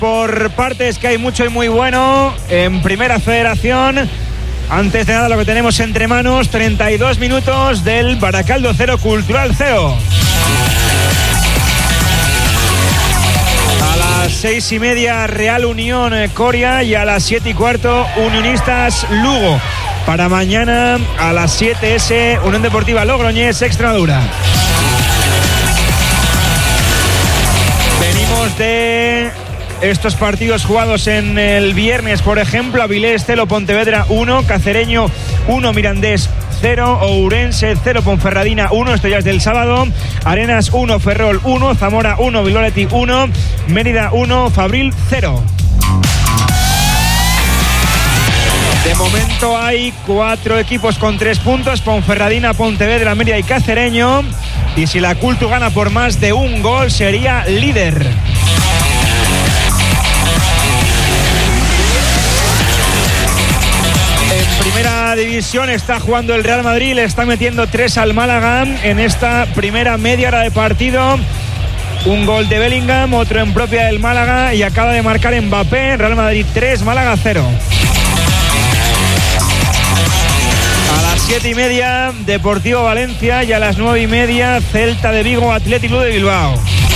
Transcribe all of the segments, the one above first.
por partes, que hay mucho y muy bueno en Primera Federación. Antes de nada, lo que tenemos entre manos, 32 minutos del Baracaldo 0, Cultural 0. A las 6:30 Real Unión Coria y a las 7:15 Unionistas Lugo. Para mañana a las 7 Unión Deportiva Logroñés Extremadura. Venimos de estos partidos jugados en el viernes, por ejemplo, Avilés 0, Pontevedra 1, Cacereño 1, Mirandés 0, Ourense 0, Ponferradina 1, esto ya es del sábado, Arenas 1, Ferrol 1, Zamora 1, Bilbao Athletic 1, Mérida 1, Fabril 0. De momento hay 4 equipos con 3 puntos, Ponferradina, Pontevedra, Mérida y Cacereño, y si la Cultu gana por más de un gol sería líder. Primera división está jugando el Real Madrid, le está metiendo 3 al Málaga en esta primera media hora de partido. Un gol de Bellingham, otro en propia del Málaga y acaba de marcar Mbappé. Real Madrid 3, Málaga 0. A las 7:30 Deportivo Valencia y a las 9:30 Celta de Vigo, Athletic Club de Bilbao.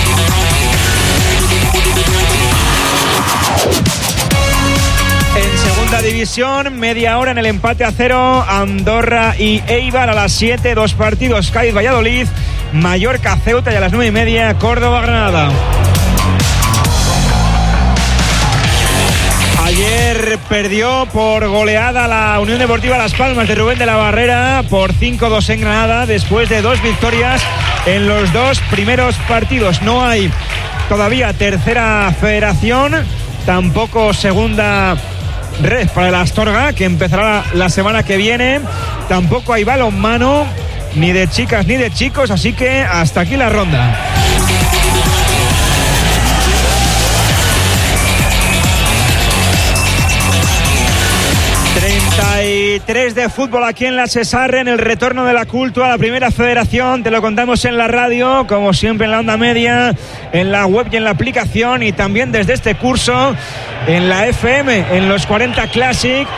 En segunda división, media hora en el empate a 0, Andorra y Eibar. A las 7, 2 partidos, Cádiz-Valladolid, Mallorca-Ceuta y a las 9:30 Córdoba-Granada. Ayer perdió por goleada la Unión Deportiva Las Palmas de Rubén de la Barrera por 5-2 en Granada, después de 2 victorias en los 2 primeros partidos. No hay todavía tercera federación, tampoco segunda red para el Astorga, que empezará la semana que viene. Tampoco hay balonmano, ni de chicas ni de chicos, así que hasta aquí la ronda. 33 de fútbol aquí en la Cesarre, en el retorno de la Cultu a la Primera Federación. Te lo contamos en la radio, como siempre en la onda media, en la web y en la aplicación, y también desde este curso en la FM, en los 40 Classic.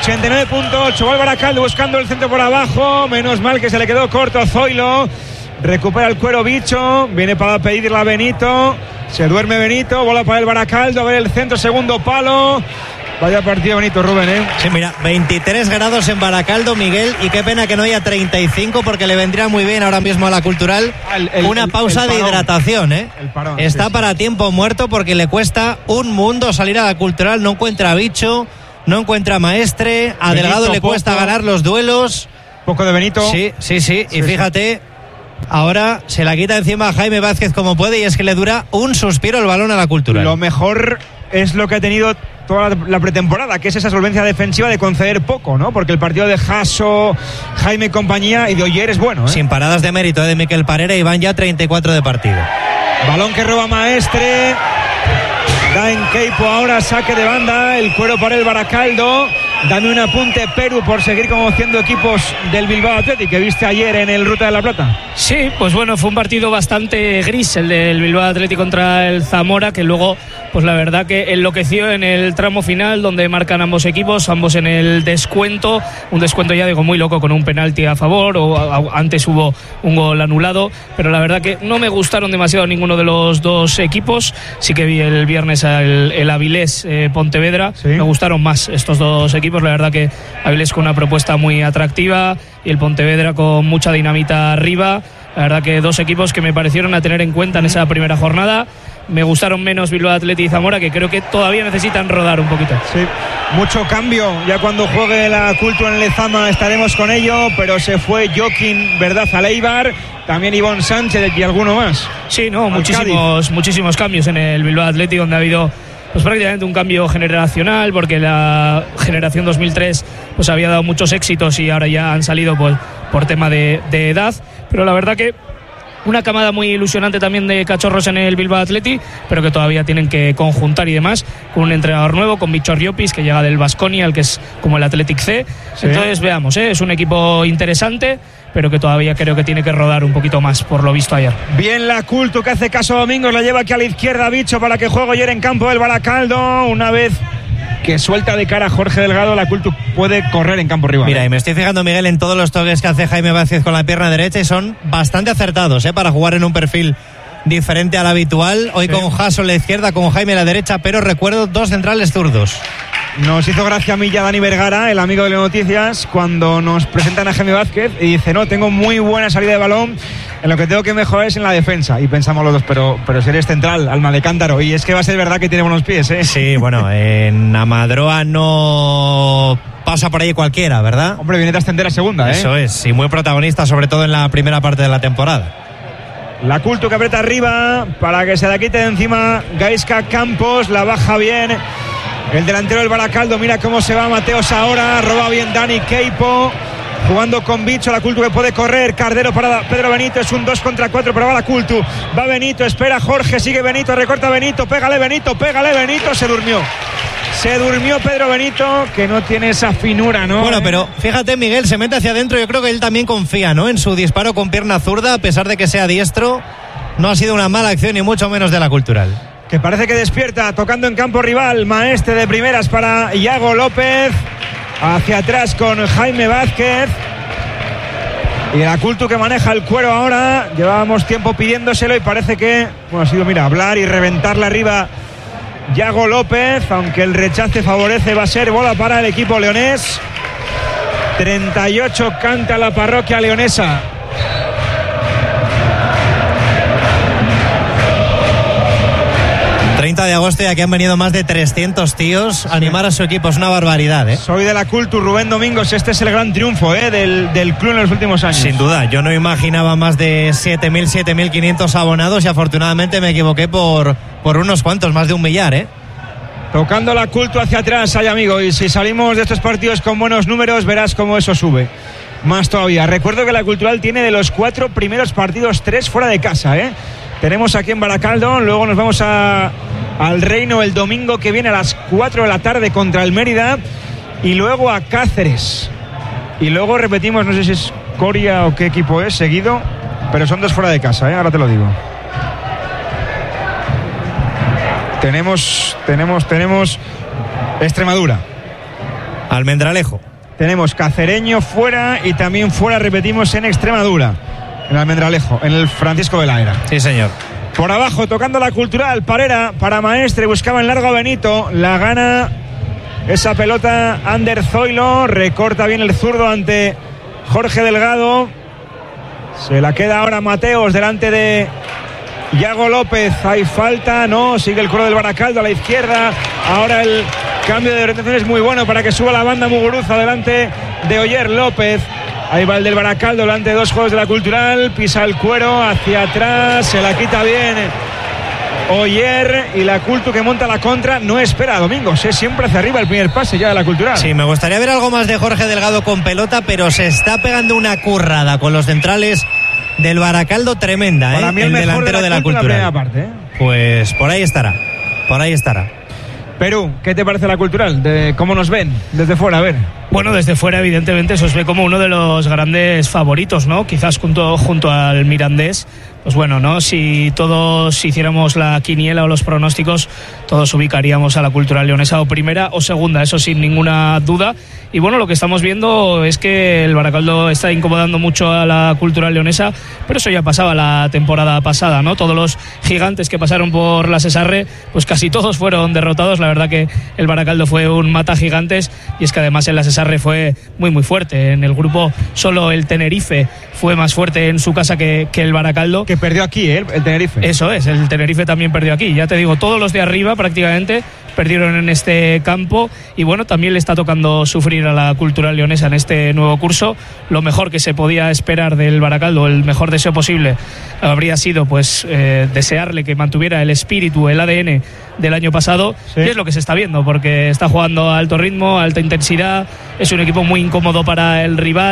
89.8, va el Baracaldo buscando el centro por abajo, menos mal que se le quedó corto Zoilo. Recupera el Cuero Bicho, viene para pedirle a Benito, se duerme Benito, bola para el Baracaldo, a ver el centro, segundo palo. Vaya partido bonito, Rubén, ¿eh? Sí, mira, 23 grados en Baracaldo, Miguel, y qué pena que no haya 35, porque le vendría muy bien ahora mismo a la Cultural una pausa de hidratación, ¿eh? Parón, está sí. Para tiempo muerto, porque le cuesta un mundo salir a la Cultural, no encuentra Bicho, no encuentra Maestre, a Delgado Benito, le cuesta ganar los duelos. Poco de Benito. Sí, y fíjate, ahora se la quita encima a Jaime Vázquez como puede, y es que le dura un suspiro el balón a la Cultural. Lo mejor es lo que ha tenido toda la pretemporada, que es esa solvencia defensiva de conceder poco, ¿no? Porque el partido de Jasso, Jaime y compañía y de Oyer es bueno, ¿eh? Sin paradas de mérito de Miquel Parera, y van ya 34 de partido. Balón que roba Maestre, da en Keipo ahora, saque de banda, el Cuero para el Baracaldo. Dame un apunte, Perú, por seguir conociendo equipos del Bilbao Athletic que viste ayer en el Ruta de la Plata. Sí, pues bueno, fue un partido bastante gris el del Bilbao Athletic contra el Zamora, que luego, pues la verdad que enloqueció en el tramo final, donde marcan ambos equipos, ambos en el descuento, un descuento ya digo muy loco, con un penalti a favor, antes hubo un gol anulado, pero la verdad que no me gustaron demasiado ninguno de los dos equipos. Sí que vi el viernes el Avilés Pontevedra, ¿sí? Me gustaron más estos dos equipos. La verdad que Avilés con una propuesta muy atractiva y el Pontevedra con mucha dinamita arriba. La verdad que dos equipos que me parecieron a tener en cuenta en esa primera jornada. Me gustaron menos Bilbao Athletic y Zamora, que creo que todavía necesitan rodar un poquito. Sí, mucho cambio. Ya cuando juegue la Cultu en Lezama estaremos con ello, pero se fue Joaquín, ¿verdad?, a Eibar, también Ivonne Sánchez y alguno más. Sí, no, muchísimos cambios en el Bilbao Athletic, donde ha habido pues prácticamente un cambio generacional, porque la generación 2003 pues había dado muchos éxitos y ahora ya han salido pues por tema de edad, pero la verdad que una camada muy ilusionante también de cachorros en el Bilbao Athletic, pero que todavía tienen que conjuntar y demás, con un entrenador nuevo, con Víctor Llopis, que llega del Baskonia, el que es como el Athletic C. Sí. Entonces veamos, es un equipo interesante, pero que todavía creo que tiene que rodar un poquito más, por lo visto ayer. Bien la Cultu, que hace caso a Domingos, la lleva aquí a la izquierda Bicho para que juegue ayer en campo del Baracaldo. Una vez que suelta de cara a Jorge Delgado, la Cultu puede correr en campo rival. Mira, y me estoy fijando, Miguel, en todos los toques que hace Jaime Vázquez con la pierna derecha y son bastante acertados, para jugar en un perfil diferente al habitual. Hoy sí, con Jaso en la izquierda, con Jaime a la derecha, pero recuerdo 2 centrales zurdos. Nos hizo gracia a mí ya Dani Vergara, el amigo de las noticias, cuando nos presentan a Jaime Vázquez y dice, no, tengo muy buena salida de balón, en lo que tengo que mejorar es en la defensa. Y pensamos los dos, pero si eres central, alma de cántaro, y es que va a ser verdad que tiene buenos pies, ¿eh? Sí, bueno, en Amadroa no pasa por ahí cualquiera, ¿verdad? Hombre, viene de ascender a segunda, ¿eh? Eso es, y muy protagonista, sobre todo en la primera parte de la temporada. La Cultu que aprieta arriba para que se la quite de encima Gaizka Campos, la baja bien el delantero del Baracaldo. Mira cómo se va Mateos ahora, roba bien Dani Queipo, jugando con Bicho. La Cultu que puede correr, Cardero para Pedro Benito, es un 2 contra 4, pero va la Cultu, va Benito, espera Jorge, sigue Benito, recorta Benito, pégale Benito, se durmió Pedro Benito, que no tiene esa finura, ¿no? Bueno, pero fíjate, Miguel, se mete hacia adentro. Yo creo que él también confía, ¿no?, en su disparo con pierna zurda, a pesar de que sea diestro. No ha sido una mala acción, ni mucho menos de la Cultural. Que parece que despierta, tocando en campo rival. Maestre de primeras para Iago López, hacia atrás con Jaime Vázquez. Y la Cultu que maneja el cuero ahora. Llevábamos tiempo pidiéndoselo y parece que, bueno, ha sido, mira, hablar y reventarla arriba Iago López, aunque el rechace favorece. Va a ser bola para el equipo leonés. 38 canta la parroquia leonesa. De agosto, y aquí han venido más de 300 tíos a animar a su equipo. Es una barbaridad, ¿eh? Soy de la Cultu, Rubén Domingos. Este es el gran triunfo, del club en los últimos años. Sin duda, yo no imaginaba más de 7.500 abonados y afortunadamente me equivoqué por unos cuantos, más de 1 millar, ¿eh? Tocando la Cultu hacia atrás, hay amigo, y si salimos de estos partidos con buenos números, verás cómo eso sube más todavía. Recuerdo que la Cultural tiene de los 4 primeros partidos 3 fuera de casa, ¿eh? Tenemos aquí en Baracaldo, luego nos vamos al Reino el domingo que viene a las 4 de la tarde contra el Mérida, y luego a Cáceres, y luego repetimos, no sé si es Coria o qué equipo es seguido, pero son 2 fuera de casa, ahora te lo digo. Tenemos Extremadura, Almendralejo, tenemos Cacereño fuera, y también fuera repetimos en Extremadura, en Almendralejo, en el Francisco de la Era. Sí, señor. Por abajo, tocando la Cultural, Parera para Maestre, buscaba en largo a Benito, la gana esa pelota Ander Zoilo, recorta bien el zurdo ante Jorge Delgado, se la queda ahora Mateos delante de Iago López. Hay falta, no, sigue el cuero del Baracaldo a la izquierda. Ahora el cambio de orientación es muy bueno para que suba la banda Muguruza delante de Oyer López. Ahí va el del Baracaldo delante de 2 juegos de la Cultural, pisa el cuero hacia atrás, se la quita bien Oyer, y la Cultu que monta la contra. No espera a Domingos, siempre hacia arriba el primer pase ya de la Cultural. Sí, me gustaría ver algo más de Jorge Delgado con pelota, pero se está pegando una currada con los centrales del Baracaldo tremenda. Para mí el mejor delantero de la Cultural. La primera parte, Pues por ahí estará. Perú, ¿qué te parece la Cultural? ¿Cómo nos ven desde fuera? A ver. Bueno, desde fuera evidentemente se os ve como uno de los grandes favoritos, ¿no? Quizás junto al Mirandés. Pues bueno, ¿no? Si todos hiciéramos la quiniela o los pronósticos, todos ubicaríamos a la Cultural leonesa o primera o segunda, eso sin ninguna duda. Y bueno, lo que estamos viendo es que el Baracaldo está incomodando mucho a la Cultural leonesa, pero eso ya pasaba la temporada pasada, ¿no? Todos los gigantes que pasaron por la Sesarre, pues casi todos fueron derrotados. La verdad que el Baracaldo fue un mata gigantes, y es que además en la Sesarre fue muy muy fuerte. En el grupo solo el Tenerife fue más fuerte en su casa que el Baracaldo. Que perdió aquí, el Tenerife. Eso es, el Tenerife también perdió aquí. Ya te digo, todos los de arriba prácticamente perdieron en este campo, y bueno, también le está tocando sufrir a la Cultural leonesa en este nuevo curso. Lo mejor que se podía esperar del Baracaldo, el mejor deseo posible, habría sido pues desearle que mantuviera el espíritu, el ADN del año pasado, sí. Y es lo que se está viendo, porque está jugando a alto ritmo, a alta intensidad, es un equipo muy incómodo para el rival.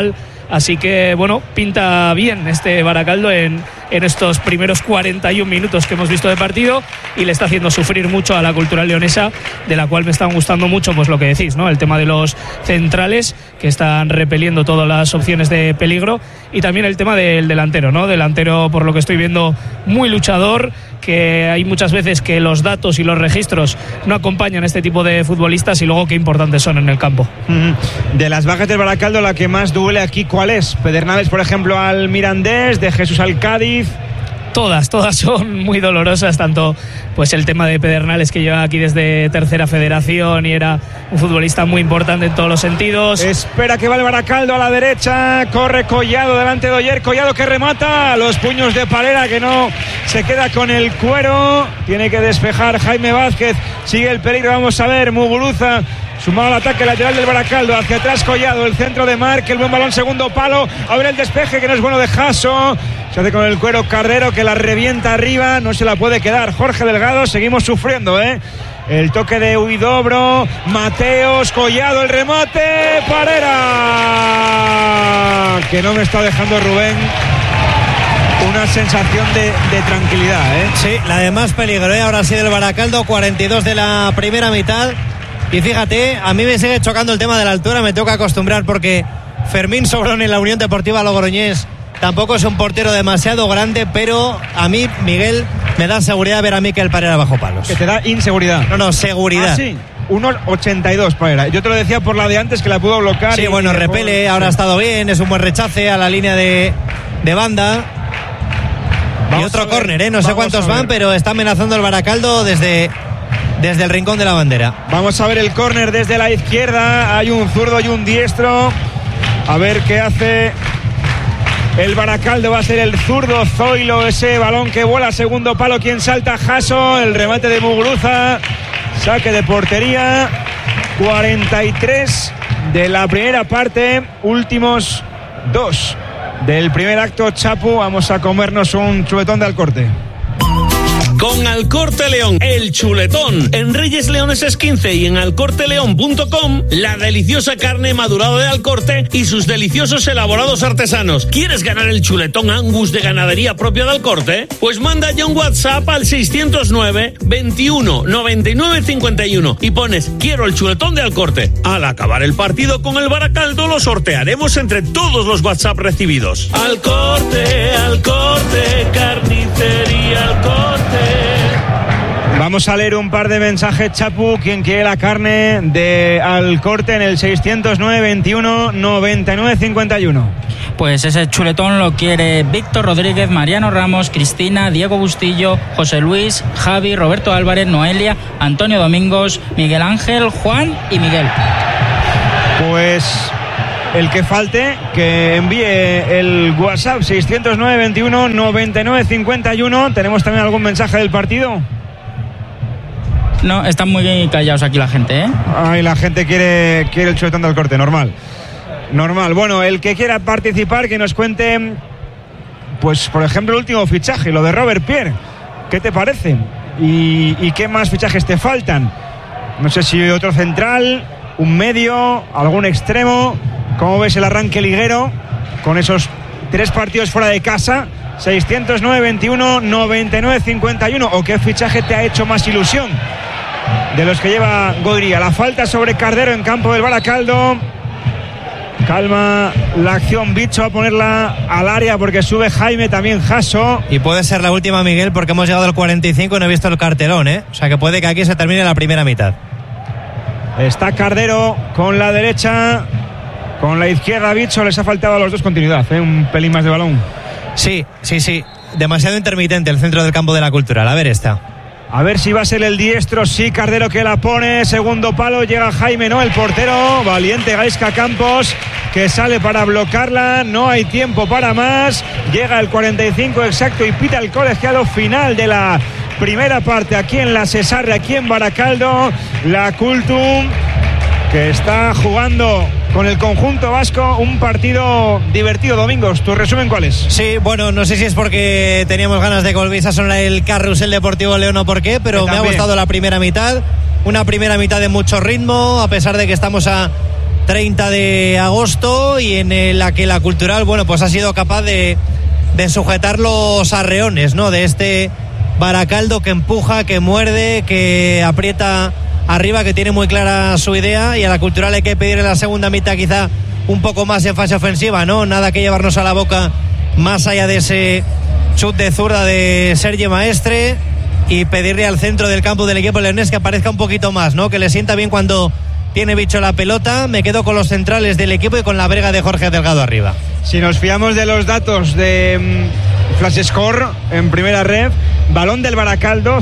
Así que, bueno, pinta bien este Baracaldo en estos primeros 41 minutos que hemos visto de partido, y le está haciendo sufrir mucho a la Cultural Leonesa, de la cual me están gustando mucho, pues lo que decís, ¿no? El tema de los centrales, que están repeliendo todas las opciones de peligro, y también el tema del delantero, ¿no? Delantero, por lo que estoy viendo, muy luchador, que hay muchas veces que los datos y los registros no acompañan a este tipo de futbolistas, y luego qué importantes son en el campo. De las bajas del Baracaldo, la que más duele aquí, ¿cuál es? Pedernales, por ejemplo, al Mirandés, de Jesús al Cádiz. Todas son muy dolorosas, tanto pues el tema de Pedernales, que lleva aquí desde tercera federación y era un futbolista muy importante en todos los sentidos. Espera que va el Baracaldo a la derecha, corre Collado delante de Oyer, Collado que remata, los puños de Parera, que no se queda con el cuero, tiene que despejar Jaime Vázquez, sigue el peligro, vamos a ver, Muguruza sumado al ataque lateral del Baracaldo, hacia atrás Collado, el centro de Marc, el buen balón, segundo palo, a ver el despeje, que no es bueno de Jasso, se hace con el cuero Cardero, que la revienta arriba, no se la puede quedar Jorge Delgado, seguimos sufriendo, el toque de Huidobro, Mateos, Collado, el remate, Parera, que no me está dejando Rubén una sensación de tranquilidad, Sí, la de más peligro, ahora sí del Baracaldo, 42 de la primera mitad. Y fíjate, a mí me sigue chocando el tema de la altura, me tengo que acostumbrar, porque Fermín Sobrón en la Unión Deportiva Logroñés tampoco es un portero demasiado grande, pero a mí, Miguel, me da seguridad ver a Mikel Parera bajo palos. Que te da inseguridad. No, seguridad. Ah, sí. 1,82 Parera. Yo te lo decía por la de antes, que la pudo bloquear. Sí, bueno, repele, ahora ha estado bien, es un buen rechace a la línea de banda. Vamos, y otro córner, no sé cuántos van, pero está amenazando el Baracaldo desde el rincón de la bandera. Vamos a ver el córner desde la izquierda, hay un zurdo y un diestro, a ver qué hace el Baracaldo. Va a ser el zurdo Zoilo, ese balón que vuela, segundo palo, quien salta, Jasso, el remate de Muguruza, saque de portería. 43 de la primera parte, últimos 2 del primer acto. Chapu, vamos a comernos un chuletón de Alcorte. Con Alcorte León, el chuletón. En Reyes Leoneses 15 y en alcorteleón.com, la deliciosa carne madurada de Alcorte y sus deliciosos elaborados artesanos. ¿Quieres ganar el chuletón Angus de ganadería propia de Alcorte? Pues manda ya un WhatsApp al 609 21 99 51 y pones quiero el chuletón de Alcorte. Al acabar el partido con el Baracaldo lo sortearemos entre todos los WhatsApp recibidos. Alcorte, carnicería Alcorte. Vamos a leer un par de mensajes, Chapu. ¿Quién quiere la carne de Alcorte? En el 609 21 99 51. Pues ese chuletón lo quiere Víctor Rodríguez, Mariano Ramos, Cristina, Diego Bustillo, José Luis, Javi, Roberto Álvarez, Noelia, Antonio Domingos, Miguel Ángel, Juan y Miguel. Pues el que falte, que envíe el WhatsApp 609 21 99 51. ¿Tenemos también algún mensaje del partido? No, están muy callados aquí la gente, Ay, la gente quiere el chuletón de Alcorte, normal. Bueno, el que quiera participar, que nos cuente, pues por ejemplo, el último fichaje, lo de Robert Pierre. ¿Qué te parece? ¿Y qué más fichajes te faltan? No sé si otro central, un medio, algún extremo. ¿Cómo ves el arranque liguero con esos 3 partidos fuera de casa? 609 21 99 51. ¿O qué fichaje te ha hecho más ilusión de los que lleva Godría? La falta sobre Cardero en campo del Baracaldo. Calma la acción, Bicho, a ponerla al área porque sube Jaime, también Jasso. Y puede ser la última, Miguel, porque hemos llegado al 45 y no he visto el cartelón, O sea que puede que aquí se termine la primera mitad. Está Cardero con la derecha, con la izquierda Bicho. Les ha faltado a los dos continuidad, un pelín más de balón. Sí. Demasiado intermitente el centro del campo de la Cultural. A ver esta. A ver si va a ser el diestro. Sí, Cardero que la pone. Segundo palo. Llega Jaime, no, el portero. Valiente Gaisca Campos, que sale para bloquearla. No hay tiempo para más. Llega el 45 exacto y pita el colegiado final de la primera parte. Aquí en la Cesarre, aquí en Baracaldo. La Cultum, que está jugando con el conjunto vasco un partido divertido. Domingos, ¿tu resumen cuál es? Sí, bueno, no sé si es porque teníamos ganas de que volviese a sonar el Carrusel Deportivo León o por qué, pero me ha gustado la primera mitad. Una primera mitad de mucho ritmo, a pesar de que estamos a 30 de agosto y en la que la Cultural, bueno, pues ha sido capaz de sujetar los arreones, ¿no? De este Baracaldo que empuja, que muerde, que aprieta arriba, que tiene muy clara su idea, y a la Cultural hay que pedirle la segunda mitad quizá un poco más en fase ofensiva, ¿no? Nada que llevarnos a la boca más allá de ese chut de zurda de Sergi Maestre, y pedirle al centro del campo del equipo leonés que aparezca un poquito más, ¿no? Que le sienta bien cuando tiene bicho la pelota. Me quedo con los centrales del equipo y con la brega de Jorge Delgado arriba. Si nos fiamos de los datos de Flash Score en primera red, balón del Baracaldo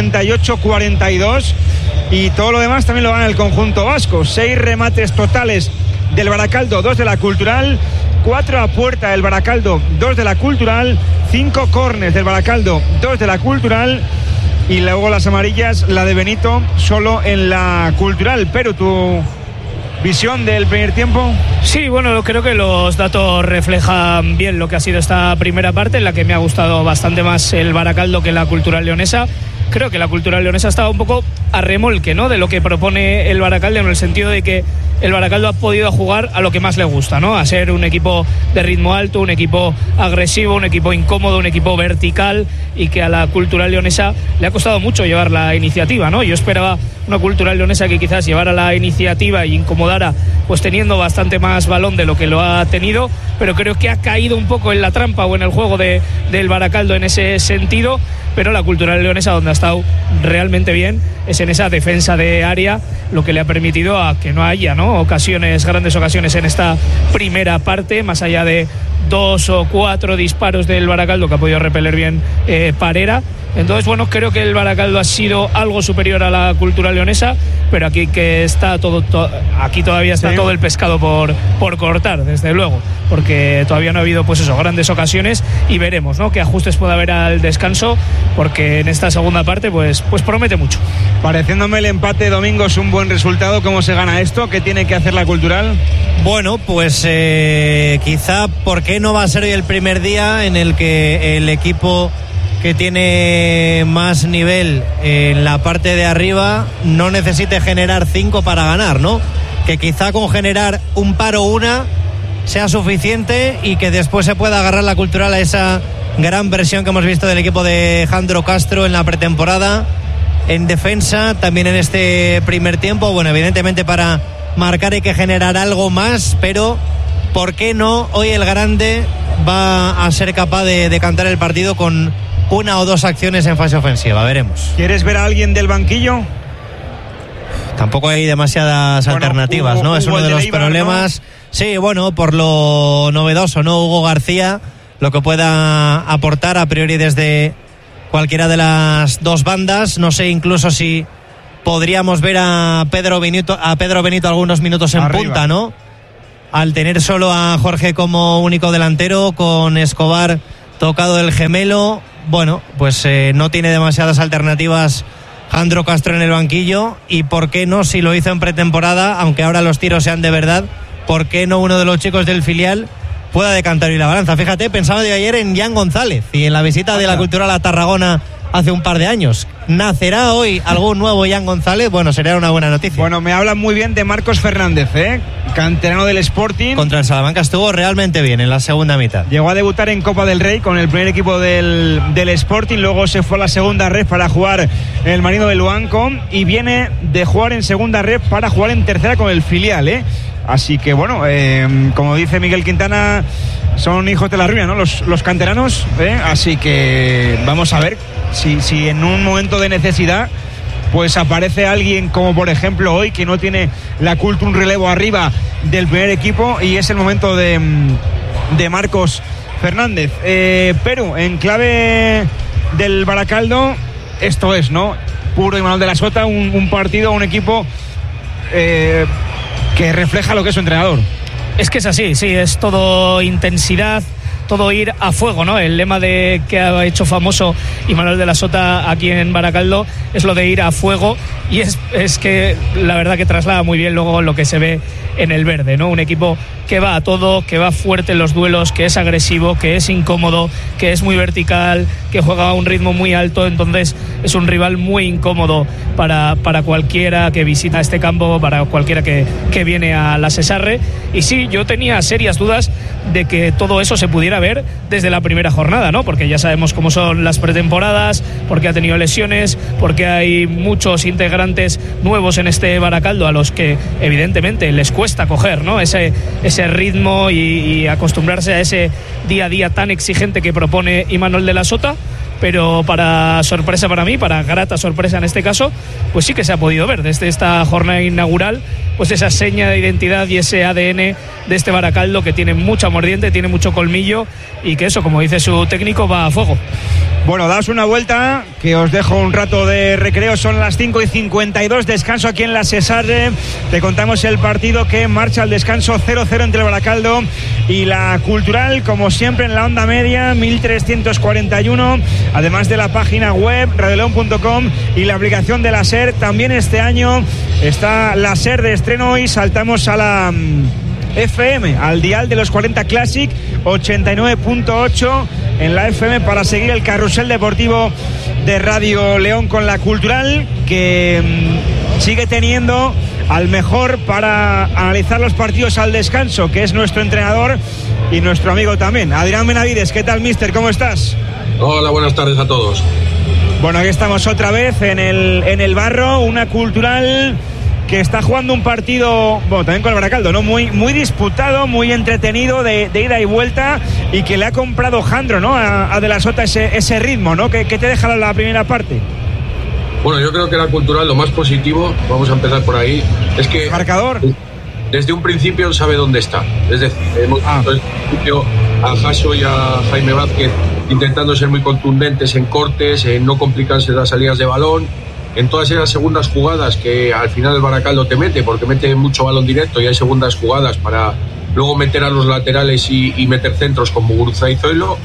58-42, y todo lo demás también lo gana el conjunto vasco. 6 remates totales del Baracaldo, 2 de la Cultural, 4 a puerta del Baracaldo, 2 de la Cultural, 5 córners del Baracaldo, 2 de la Cultural, y luego las amarillas, la de Benito, solo en la Cultural. Pero tu visión del primer tiempo. Sí, bueno, creo que los datos reflejan bien lo que ha sido esta primera parte, en la que me ha gustado bastante más el Baracaldo que la Cultural leonesa. Creo que la Cultural leonesa estaba un poco a remolque, ¿no?, de lo que propone el Baracaldo, en el sentido de que el Baracaldo ha podido jugar a lo que más le gusta, ¿no?, a ser un equipo de ritmo alto, un equipo agresivo, un equipo incómodo, un equipo vertical, y que a la Cultural leonesa le ha costado mucho llevar la iniciativa, ¿no? Yo esperaba una Cultural leonesa que quizás llevara la iniciativa y incomodara, pues teniendo bastante más balón de lo que lo ha tenido, pero creo que ha caído un poco en la trampa o en el juego del Baracaldo en ese sentido. Pero la Cultural leonesa, donde ha estado realmente bien, es en esa defensa de área, lo que le ha permitido a que no haya, ¿no?, grandes ocasiones en esta primera parte, más allá de 2 o 4 disparos del Baracaldo que ha podido repeler bien Parera. Entonces, bueno, creo que el Baracaldo ha sido algo superior a la Cultural leonesa, pero aquí que está aquí todavía está todo el pescado por cortar, desde luego, porque todavía no ha habido, pues eso, grandes ocasiones, y veremos, ¿no?, qué ajustes puede haber al descanso, porque en esta segunda parte pues promete mucho. Pareciéndome el empate, Domingo, es un buen resultado. ¿Cómo se gana esto? ¿Qué tiene que hacer la Cultural? Bueno, pues quizá, ¿por qué no va a ser hoy el primer día en el que el equipo que tiene más nivel en la parte de arriba no necesite generar 5 para ganar, ¿no? Que quizá con generar un par o una sea suficiente, y que después se pueda agarrar la Cultural a esa gran versión que hemos visto del equipo de Jandro Castro en la pretemporada, en defensa, también en este primer tiempo. Bueno, evidentemente para marcar hay que generar algo más, pero ¿por qué no? Hoy el grande va a ser capaz de decantar el partido con 1 o 2 acciones en fase ofensiva, veremos. ¿Quieres ver a alguien del banquillo? Tampoco hay demasiadas alternativas, ¿no? Es uno de los problemas, ¿no? Sí, bueno, por lo novedoso, ¿no? Hugo García, lo que pueda aportar a priori desde cualquiera de las dos bandas. No sé incluso si podríamos ver a Pedro Benito algunos minutos en arriba, punta, ¿no? Al tener solo a Jorge como único delantero, con Escobar tocado del gemelo, bueno, pues no tiene demasiadas alternativas Jandro Castro en el banquillo. Y por qué no, si lo hizo en pretemporada, aunque ahora los tiros sean de verdad, por qué no uno de los chicos del filial pueda decantar hoy la balanza. Fíjate, pensaba de ayer en Jan González y en la visita de la Cultural a Tarragona hace un par de años. ¿Nacerá hoy algún nuevo Jan González? Bueno, sería una buena noticia. Bueno, me hablan muy bien de Marcos Fernández, canterano del Sporting. Contra el Salamanca estuvo realmente bien en la segunda mitad. Llegó a debutar en Copa del Rey con el primer equipo del Sporting, luego se fue a la segunda red para jugar en el Marino de Luanco, y viene de jugar en segunda red para jugar en tercera con el filial, Así que bueno, como dice Miguel Quintana, son hijos de la ruina, ¿no?, los canteranos, así que vamos a ver si en un momento de necesidad pues aparece alguien, como por ejemplo hoy, que no tiene la Cultura, un relevo arriba del primer equipo, y es el momento de Marcos Fernández. Pero en clave del Baracaldo, esto es, ¿no?, puro y manual de la Sota, un partido, un equipo que refleja lo que es su entrenador. Es que es así, sí, es todo intensidad, todo ir a fuego, ¿no? El lema que ha hecho famoso Imanol de la Sota aquí en Baracaldo es lo de ir a fuego, y es que la verdad que traslada muy bien luego lo que se ve en el verde, ¿no? Un equipo que va a todo, que va fuerte en los duelos, que es agresivo, que es incómodo, que es muy vertical, que juega a un ritmo muy alto. Entonces es un rival muy incómodo para cualquiera que visita este campo, para cualquiera que viene a la Sesarre. Y sí, yo tenía serias dudas de que todo eso se pudiera ver desde la primera jornada, ¿no? Porque ya sabemos cómo son las pretemporadas, porque ha tenido lesiones, porque hay muchos integrantes nuevos en este Baracaldo a los que evidentemente les cuesta coger, ¿no? Ese ritmo y acostumbrarse a ese día a día tan exigente que propone Imanol de la Sota. Pero para sorpresa para mí, para grata sorpresa en este caso, pues sí que se ha podido ver desde esta jornada inaugural, pues esa seña de identidad y ese ADN de este Baracaldo, que tiene mucha mordiente, tiene mucho colmillo, y que eso, como dice su técnico, va a fuego. Bueno, daos una vuelta, que os dejo un rato de recreo. Son las 5:52, descanso aquí en la Sesarre. Te contamos el partido que marcha al descanso 0-0 entre el Baracaldo y la Cultural, como siempre en la onda media 1341, además de la página web radioleon.com y la aplicación de la SER. También este año está la SER de estreno y saltamos a la FM, al dial de los 40 Classic, 89.8 en la FM, para seguir el carrusel deportivo de Radio León con la Cultural, que sigue teniendo al mejor para analizar los partidos al descanso, que es nuestro entrenador y nuestro amigo también, Adrián Benavides. ¿Qué tal, mister? ¿Cómo estás? Hola, buenas tardes a todos. Bueno, aquí estamos otra vez en el barro, una Cultural que está jugando un partido, bueno, también con el Baracaldo, ¿no? Muy disputado, muy entretenido, de ida y vuelta, y que le ha comprado Jandro, ¿no? A De la Sota ese ritmo, ¿no? ¿Qué te deja la primera parte? Bueno, yo creo que la Cultural, lo más positivo, vamos a empezar por ahí, es que marcador desde un principio sabe dónde está. Es decir, hemos visto desde un principio a Jaso y a Jaime Vázquez intentando ser muy contundentes en cortes, en no complicarse las salidas de balón, en todas esas segundas jugadas que al final el Baracaldo te mete, porque mete mucho balón directo y hay segundas jugadas para luego meter a los laterales y meter centros con Muguruza y Zoilo.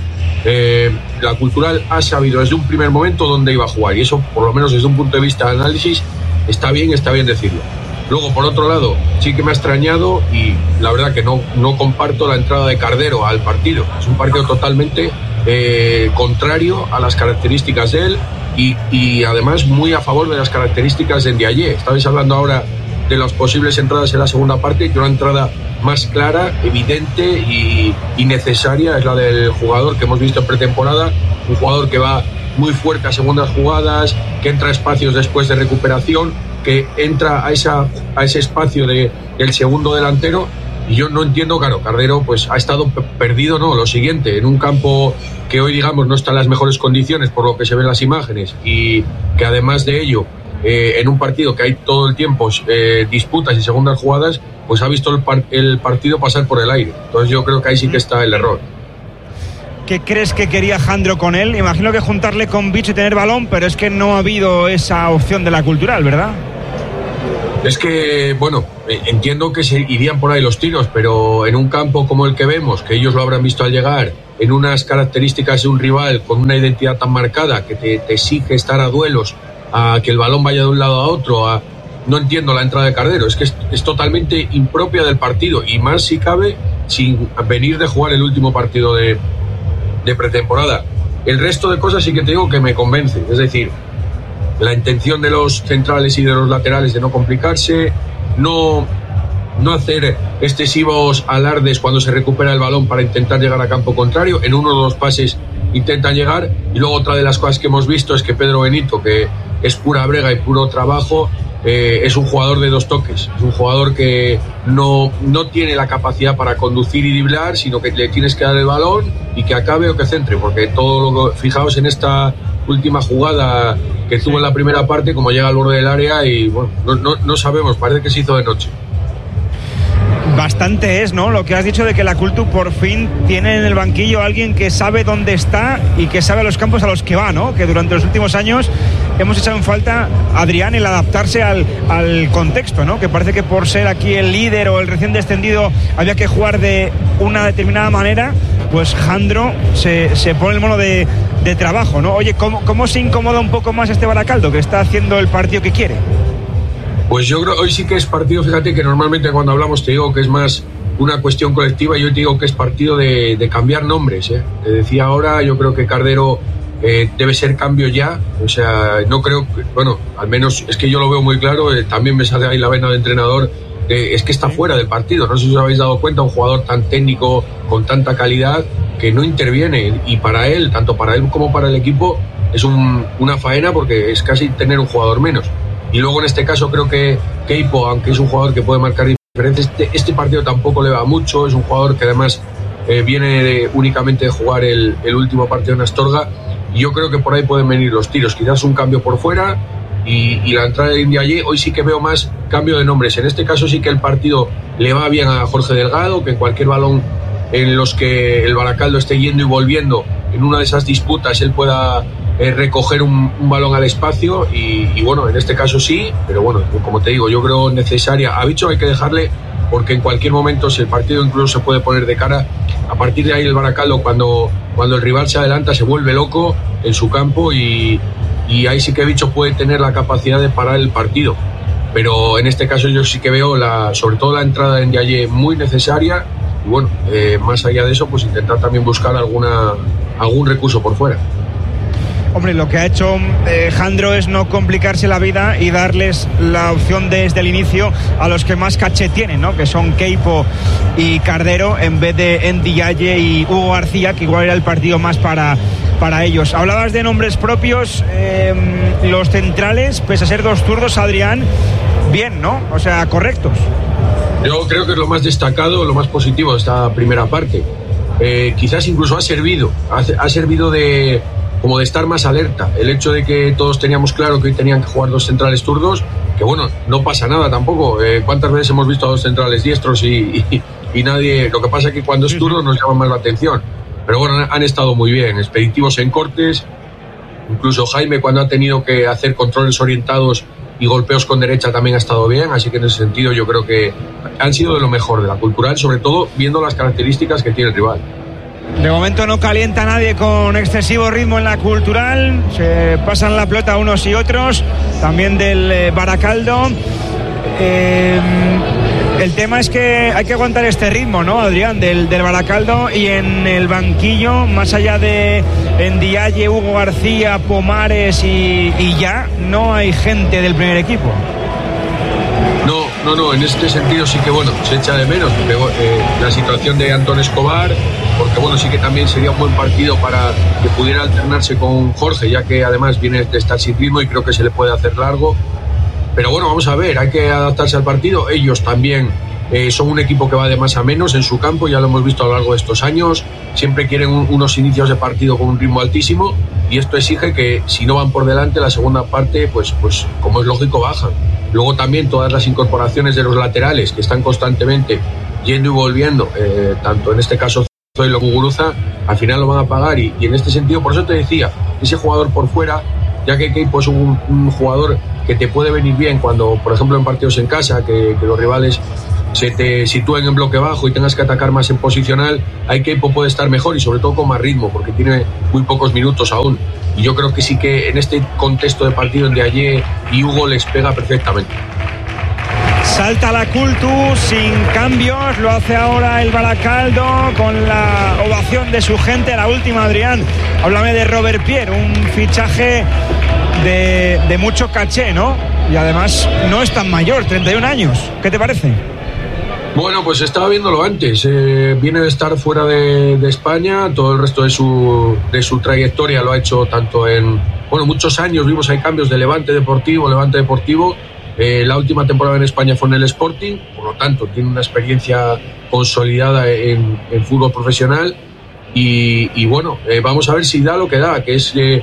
La Cultural ha sabido desde un primer momento dónde iba a jugar, y eso, por lo menos desde un punto de vista de análisis, está bien decirlo. Luego, por otro lado, sí que me ha extrañado, y la verdad que no comparto la entrada de Cardero al partido. Es un partido totalmente contrario a las características de él, y además muy a favor de las características de Ndiaye. Estabais hablando ahora de las posibles entradas en la segunda parte, y una entrada más clara, evidente y necesaria es la del jugador que hemos visto en pretemporada, un jugador que va muy fuerte a segundas jugadas, que entra a espacios después de recuperación, que entra a ese espacio del segundo delantero. Y yo no entiendo, claro, Cardero pues ha estado perdido, ¿no? Lo siguiente, en un campo que hoy, digamos, no está en las mejores condiciones por lo que se ven las imágenes, y que además de ello, en un partido que hay todo el tiempo disputas y segundas jugadas, pues ha visto el partido pasar por el aire. Entonces yo creo que ahí sí que está el error. ¿Qué crees que quería Jandro con él? Imagino que juntarle con Bicho y tener balón, pero es que no ha habido esa opción de la Cultural, ¿verdad? Es que, bueno, entiendo que se irían por ahí los tiros, pero en un campo como el que vemos, que ellos lo habrán visto al llegar, en unas características de un rival con una identidad tan marcada que te exige estar a duelos, a que el balón vaya de un lado a otro, no entiendo la entrada de Cardero. Es que es totalmente impropia del partido, y más si cabe sin venir de jugar el último partido de pretemporada. El resto de cosas sí que te digo que me convence, es decir, la intención de los centrales y de los laterales de no complicarse, no hacer excesivos alardes cuando se recupera el balón para intentar llegar a campo contrario. En uno o dos pases intentan llegar, y luego otra de las cosas que hemos visto es que Pedro Benito, que es pura brega y puro trabajo, es un jugador de dos toques, es un jugador que no tiene la capacidad para conducir y driblar, sino que le tienes que dar el balón y que acabe o que centre, porque fijaos en esta última jugada que tuvo en la primera parte, como llega al borde del área, y bueno, no sabemos, parece que se hizo de noche. Bastante es, ¿no? Lo que has dicho de que la Cultu por fin tiene en el banquillo a alguien que sabe dónde está y que sabe los campos a los que va, ¿no? Que durante los últimos años hemos echado en falta a Adrián el adaptarse al contexto, ¿no? Que parece que por ser aquí el líder o el recién descendido había que jugar de una determinada manera. Pues Jandro se pone el mono de trabajo, ¿no? Oye, ¿cómo se incomoda un poco más este Baracaldo, que está haciendo el partido que quiere? Pues yo creo hoy sí que es partido, fíjate que normalmente cuando hablamos te digo que es más una cuestión colectiva, yo te digo que es partido de cambiar nombres, ¿eh? Te decía ahora, yo creo que Cardero debe ser cambio ya, o sea, no creo que, bueno, al menos es que yo lo veo muy claro, también me sale ahí la vena de entrenador, es que está fuera del partido, no sé si os habéis dado cuenta, un jugador tan técnico, con tanta calidad, que no interviene, y para él, tanto para él como para el equipo, es una faena porque es casi tener un jugador menos. Y luego en este caso creo que Keipo, aunque es un jugador que puede marcar diferencias, este partido tampoco le va mucho, es un jugador que además viene únicamente de jugar el último partido en Astorga, y yo creo que por ahí pueden venir los tiros, quizás un cambio por fuera y la entrada de Ndiaye. Hoy sí que veo más cambio de nombres, en este caso sí que el partido le va bien a Jorge Delgado, que en cualquier balón en los que el Baracaldo esté yendo y volviendo, en una de esas disputas él pueda recoger un balón al espacio y bueno, en este caso sí, pero bueno, como te digo, yo creo necesaria. A Bicho hay que dejarle, porque en cualquier momento, si el partido incluso se puede poner de cara, a partir de ahí el Baracaldo, cuando el rival se adelanta, se vuelve loco en su campo y ahí sí que Bicho puede tener la capacidad de parar el partido. Pero en este caso yo sí que veo sobre todo la entrada de Ndiaye muy necesaria y bueno, más allá de eso, pues intentar también buscar algún recurso por fuera. Hombre, lo que ha hecho Jandro es no complicarse la vida y darles la opción desde el inicio a los que más caché tienen, ¿no? Que son Keipo y Cardero, en vez de Ndiaye y Hugo García, que igual era el partido más para ellos. Hablabas de nombres propios, los centrales, pese a ser dos zurdos, Adrián, bien, ¿no? O sea, correctos. Yo creo que es lo más destacado, lo más positivo de esta primera parte. Quizás incluso ha servido de estar más alerta. El hecho de que todos teníamos claro que hoy tenían que jugar dos centrales zurdos, que bueno, no pasa nada tampoco. ¿Cuántas veces hemos visto a dos centrales diestros y nadie? Lo que pasa es que cuando es zurdo nos llama más la atención. Pero bueno, han estado muy bien, expeditivos en cortes. Incluso Jaime, cuando ha tenido que hacer controles orientados y golpeos con derecha, también ha estado bien. Así que en ese sentido yo creo que han sido de lo mejor de la Cultural, sobre todo viendo las características que tiene el rival. De momento no calienta nadie con excesivo ritmo en la Cultural, se pasan la pelota unos y otros, también del Baracaldo. El tema es que hay que aguantar este ritmo, ¿no, Adrián? Del Baracaldo, y en el banquillo, más allá de Ndiaye, Hugo García, Pomares y ya, no hay gente del primer equipo. No, en este sentido sí que bueno, se echa de menos la situación de Antón Escobar, porque bueno, sí que también sería un buen partido para que pudiera alternarse con Jorge, ya que además viene de estar sin ritmo y creo que se le puede hacer largo. Pero bueno, vamos a ver, hay que adaptarse al partido. Ellos también son un equipo que va de más a menos en su campo, ya lo hemos visto a lo largo de estos años, siempre quieren unos inicios de partido con un ritmo altísimo, y esto exige que si no van por delante, la segunda parte, pues como es lógico, bajan. Luego también todas las incorporaciones de los laterales, que están constantemente yendo y volviendo, tanto en este caso Zoilo como Muguruza, al final lo van a pagar, y en este sentido, por eso te decía, ese jugador por fuera, ya que Keipo es un jugador que te puede venir bien cuando, por ejemplo, en partidos en casa, que los rivales se te sitúen en bloque bajo y tengas que atacar más en posicional, ahí Keipo puede estar mejor y sobre todo con más ritmo, porque tiene muy pocos minutos aún. Y yo creo que sí que en este contexto de partido de Ndiaye y Hugo les pega perfectamente. Salta la Cultu sin cambios, lo hace ahora el Baracaldo con la ovación de su gente. La última, Adrián, háblame de Robert Pierre, un fichaje de mucho caché, ¿no? Y además no es tan mayor, 31 años. ¿Qué te parece? Bueno, pues estaba viéndolo antes. Viene de estar fuera de España, todo el resto de su trayectoria lo ha hecho tanto en muchos años. Vimos hay cambios de Levante Deportivo. La última temporada en España fue en el Sporting, por lo tanto tiene una experiencia consolidada en fútbol profesional y bueno, vamos a ver si da lo que da, que es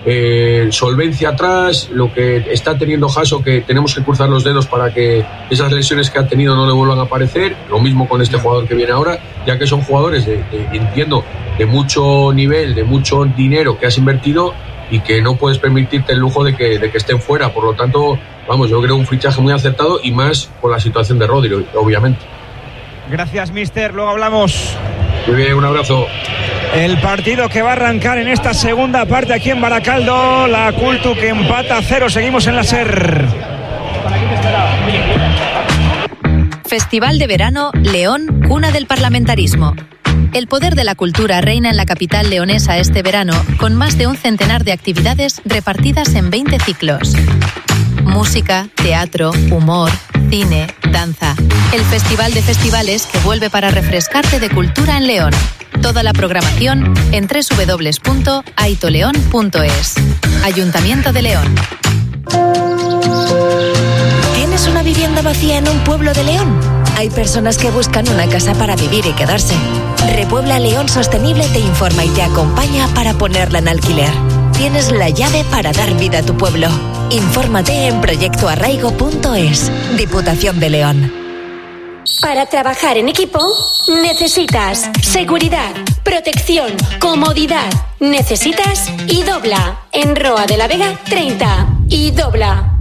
solvencia atrás, lo que está teniendo Jaso, que tenemos que cruzar los dedos para que esas lesiones que ha tenido no le vuelvan a aparecer. Lo mismo con este jugador que viene ahora, ya que son jugadores entiendo, de mucho nivel, de mucho dinero que has invertido y que no puedes permitirte el lujo de que estén fuera. Por lo tanto, vamos, yo creo un fichaje muy acertado y más con la situación de Rodri, obviamente. Gracias, mister. Luego hablamos. Muy bien, un abrazo. El partido que va a arrancar en esta segunda parte aquí en Baracaldo, la Cultu que empata 0, seguimos en la SER. Festival de Verano León, cuna del parlamentarismo. El poder de la cultura reina en la capital leonesa este verano, con más de un centenar de actividades repartidas en 20 ciclos. Música, teatro, humor, cine, danza. El Festival de Festivales que vuelve para refrescarte de cultura en León. Toda la programación en www.aitoleón.es. Ayuntamiento de León. ¿Tienes una vivienda vacía en un pueblo de León? Hay personas que buscan una casa para vivir y quedarse. Repuebla León Sostenible te informa y te acompaña para ponerla en alquiler. Tienes la llave para dar vida a tu pueblo. Infórmate en proyectoarraigo.es. Diputación de León. Para trabajar en equipo, necesitas seguridad, protección, comodidad. Necesitas Idobla. En Roa de la Vega 30. Idobla.